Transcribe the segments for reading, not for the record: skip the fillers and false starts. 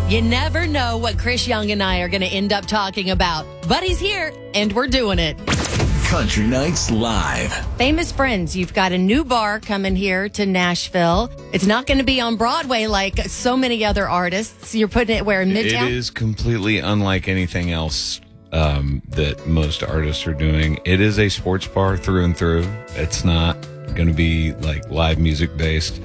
You never know what Chris Young and I are going to end up talking about, but he's here and we're doing it. Country Nights Live. Famous Friends, you've got a new bar coming here to Nashville. It's not going to be on Broadway like so many other artists. You're putting it where, in Midtown? It is completely unlike anything else that most artists are doing. It is a sports bar through and through. It's not going to be like live music based.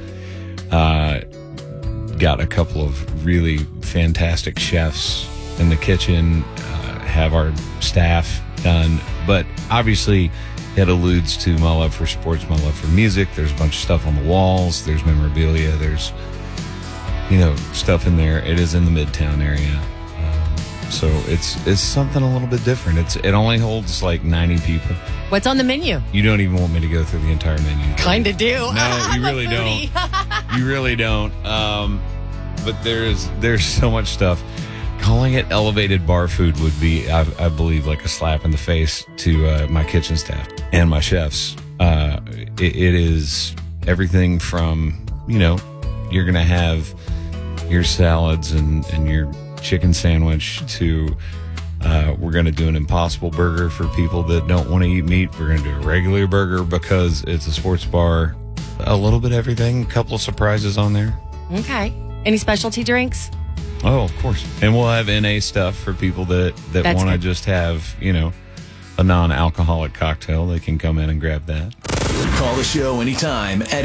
Got a couple of really fantastic chefs in the kitchen, have our staff done, but obviously it alludes to my love for sports, my love for music. There's a bunch of stuff on the walls, there's memorabilia, there's stuff in there. It is in the Midtown area, so it's something a little bit different. It only holds like 90 people. What's on the menu? You don't even want me to go through the entire menu. Kinda do. No, you really don't. You really don't. But there's so much stuff. Calling it elevated bar food would be, I believe, like a slap in the face to my kitchen staff and my chefs. It is everything from, you're going to have your salads and your chicken sandwich to we're going to do an Impossible Burger for people that don't want to eat meat. We're going to do a regular burger because it's a sports bar. A little bit of everything, a couple of surprises on there. Okay. Any specialty drinks? Oh, of course. And we'll have NA stuff for people that want to just have, a non-alcoholic cocktail. They can come in and grab that. Call the show anytime at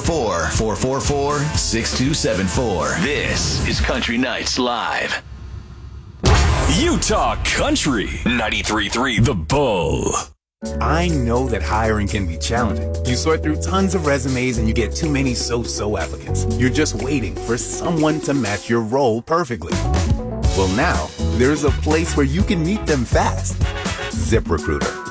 844-444-6274. This is Country Nights Live. Utah Country 93.3 The Bull. I know that hiring can be challenging. You sort through tons of resumes and you get too many so-so applicants. You're just waiting for someone to match your role perfectly. Well, now, there's a place where you can meet them fast. ZipRecruiter.